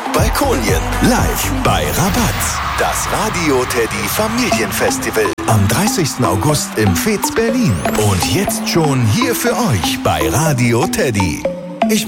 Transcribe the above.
Balkonien live bei Rabatz. Das Radio Teddy Familienfestival am 30. August im Fez Berlin. Und jetzt schon hier für euch bei Radio Teddy.